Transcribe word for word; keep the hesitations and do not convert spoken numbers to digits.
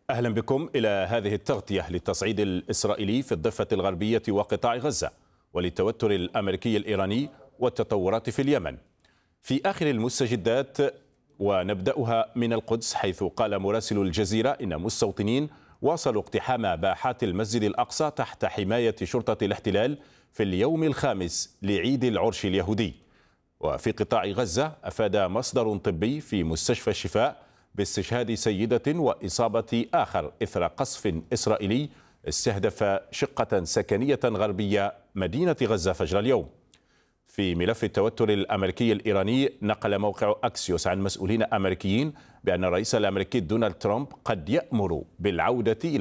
أهلا بكم إلى هذه التغطية للتصعيد الإسرائيلي في الضفة الغربية وقطاع غزة وللتوتر الأمريكي الإيراني والتطورات في اليمن. في آخر المستجدات، ونبدأها من القدس، حيث قال مراسل الجزيرة إن مستوطنين واصلوا اقتحام باحات المسجد الأقصى تحت حماية شرطة الاحتلال في اليوم الخامس لعيد العرش اليهودي. وفي قطاع غزة، أفاد مصدر طبي في مستشفى الشفاء باستشهاد سيدة وإصابة آخر إثر قصف إسرائيلي استهدف شقة سكنية غربية مدينة غزة فجر اليوم. في ملف التوتر الأمريكي الإيراني، نقل موقع أكسيوس عن مسؤولين أمريكيين بأن الرئيس الأمريكي دونالد ترامب قد يأمر بالعودة إلى